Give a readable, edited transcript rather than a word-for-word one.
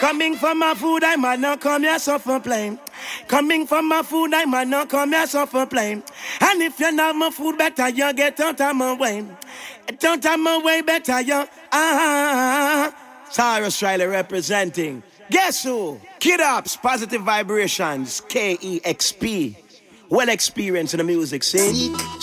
Coming from my food, I might not come here suffer plain. Coming from my food, I might not come here suffer plain. And if you're not my food, better you get out of my way. Get out of my way, better you. Cyrus Riley representing. Guess who? Kid Ups, Positive Vibrations, KEXP. Well experienced in the music scene.